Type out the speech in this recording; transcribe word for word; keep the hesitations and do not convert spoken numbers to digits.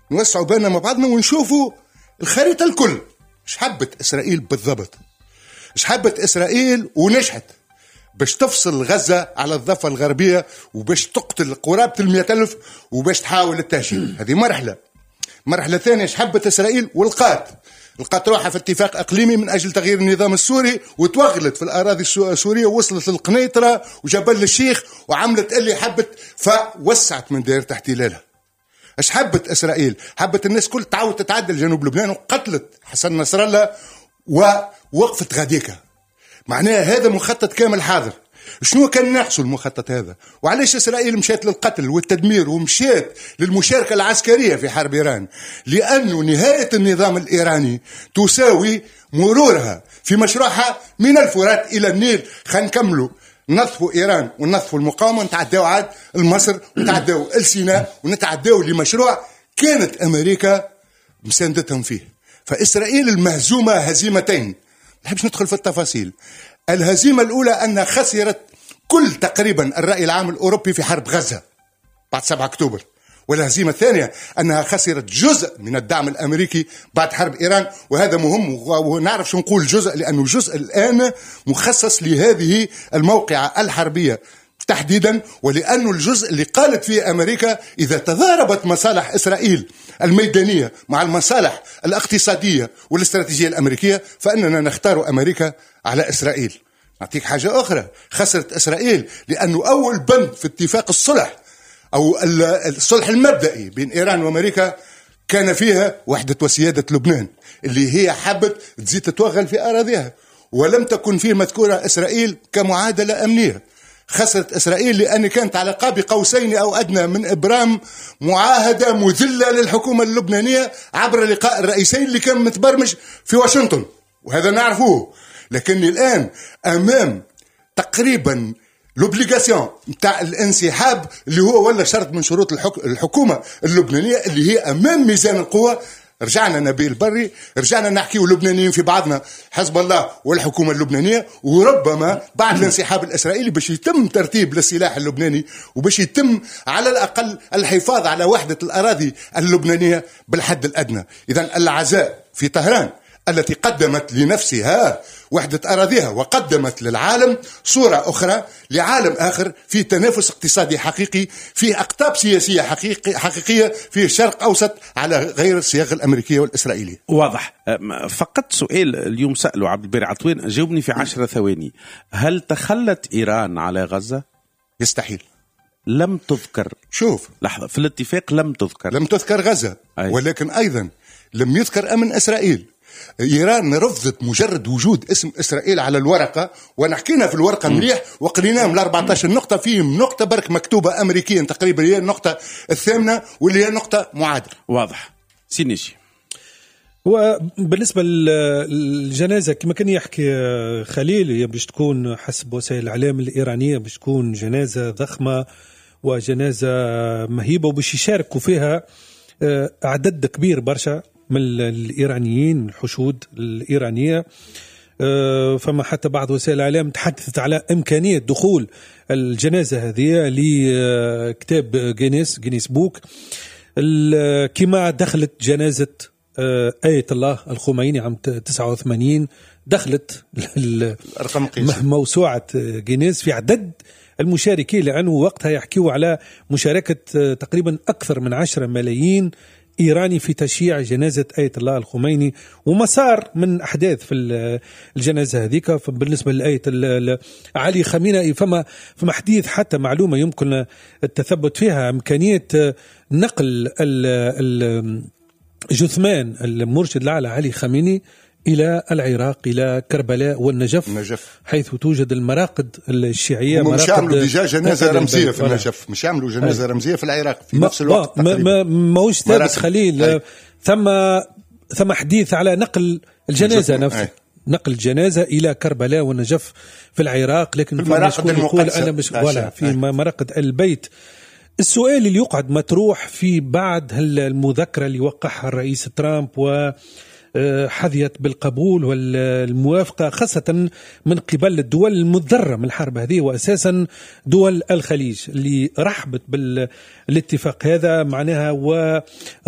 نوسعوا بيننا مع بعضنا ونشوفوا الخريطة الكل. ايش حبت إسرائيل بالضبط؟ ايش حبت إسرائيل ونجحت باش تفصل غزة على الضفة الغربية وباش تقتل قرابة المئة ألف وباش تحاول التهجير. هذه مرحلة. مرحلة ثانية ايش حبت إسرائيل والقات لقات روحها في اتفاق اقليمي من اجل تغيير النظام السوري، وتوغلت في الاراضي السوريه ووصلت للقنيطره وجبل الشيخ وعملت اللي حبت، فوسعت من دائره احتلالها. ايش حبت اسرائيل؟ حبت الناس كل تعاود تتعدل جنوب لبنان وقتلت حسن نصر الله ووقفت غاديكا. معناها هذا مخطط كامل حاضر. شنو كان ناقصه المخطط هذا؟ وعلاش إسرائيل مشات للقتل والتدمير ومشات للمشاركة العسكرية في حرب إيران؟ لأنه نهاية النظام الإيراني تساوي مرورها في مشروعها من الفرات إلى النيل. خلينا نكملوا نصفوا إيران ونصفوا المقاومة، نتعداو عاد المصر ونتعداو السيناء ونتعداو لمشروع كانت أمريكا مساندتهم فيه. فإسرائيل المهزومة هزيمتين، ما نحبش ندخل في التفاصيل. الهزيمة الأولى أنها خسرت كل تقريبا الرأي العام الأوروبي في حرب غزة بعد سبعة أكتوبر، والهزيمة الثانية أنها خسرت جزء من الدعم الأمريكي بعد حرب إيران. وهذا مهم، ونعرف شو نقول جزء، لأنه جزء الآن مخصص لهذه الموقعة الحربية تحديدا، ولأنه الجزء اللي قالت فيه أمريكا إذا تضاربت مصالح إسرائيل الميدانية مع المصالح الاقتصادية والاستراتيجية الأمريكية فإننا نختار أمريكا على إسرائيل. نعطيك حاجة أخرى، خسرت إسرائيل لأنه أول بند في اتفاق الصلح أو الصلح المبدئي بين إيران وأمريكا كان فيها وحدة وسيادة لبنان اللي هي حبت تزيد تتوغل في أراضيها، ولم تكن فيه مذكورة إسرائيل كمعادلة أمنية. خسرت إسرائيل لأن كانت على قاب قوسين أو أدنى من إبرام معاهدة مذلة للحكومة اللبنانية عبر لقاء الرئيسين اللي كان متبرمج في واشنطن، وهذا نعرفوه. لكن الآن أمام تقريبا لوبليغاسيون متاع الانسحاب اللي هو ولا شرط من شروط الحكومة اللبنانية، اللي هي أمام ميزان القوة. رجعنا نبيل بري، رجعنا نحكي ولبنانيين في بعضنا، حزب الله والحكومة اللبنانية، وربما بعد الانسحاب الإسرائيلي باش يتم ترتيب للسلاح اللبناني وباش يتم على الأقل الحفاظ على وحدة الأراضي اللبنانية بالحد الأدنى. إذن العزاء في طهران التي قدمت لنفسها وحدة أراضيها وقدمت للعالم صورة أخرى لعالم آخر في تنافس اقتصادي حقيقي، في أقطاب سياسية حقيقي حقيقية في الشرق أوسط على غير الصياغة الأمريكية والإسرائيلية. واضح. فقط سؤال اليوم سأله عبد الباري عطوين، جاوبني في عشرة ثواني. هل تخلت إيران على غزة؟ يستحيل. لم تذكر. شوف لحظة، في الاتفاق لم تذكر لم تذكر غزة. أي. ولكن أيضا لم يذكر أمن إسرائيل. إيران رفضت مجرد وجود اسم إسرائيل على الورقة، ونحكينا في الورقة مليح وقريناها من أربعة عشر نقطة، فيهم نقطة برك مكتوبة أمريكيا تقريبا هي النقطة الثامنة واللي هي نقطة معادلة. واضح. سينيشي. وبالنسبة للجنازة كما كان يحكي خليل، هي باش تكون حسب وسائل الإعلام الإيرانية باش تكون جنازة ضخمة وجنازة مهيبة، وباش يشاركوا فيها عدد كبير برشا من الإيرانيين من الحشود الإيرانية. فما حتى بعض وسائل الإعلام تحدثت على إمكانية دخول الجنازة هذه لكتاب جينيس جينيس بوك كما دخلت جنازة آية الله الخميني عام تسعة وثمانين، دخلت موسوعة جينيس في عدد المشاركين، لأنه وقتها يحكيوا على مشاركة تقريبا أكثر من عشرة ملايين إيراني في تشييع جنازة آية الله الخميني، ومسار من أحداث في الجنازة هذيك. بالنسبة لآية علي خامنئي فما فما حديث حتى معلومة يمكن التثبت فيها، إمكانية نقل الجثمان المرشد الأعلى علي خامنئي إلى العراق، إلى كربلاء والنجف، النجف. حيث توجد المراقد الشيعية. مش يعملوا ديجا جنازة رمزية في النجف، مش يعملوا جنازة رمزية في العراق في نفس الوقت ما ما ماهوش ثابت خليل. أي. ثم ثم حديث على نقل الجنازة نفسها، نقل الجنازة إلى كربلاء والنجف في العراق، لكن في المراقد يقول أنا مش ولا في مراقد البيت. السؤال اللي يقعد مطروح في بعد المذكرة اللي وقعها الرئيس ترامب و حظيت بالقبول والموافقة خاصة من قبل الدول المضرة من الحرب هذه، وأساسا دول الخليج اللي رحبت بالاتفاق هذا معناها و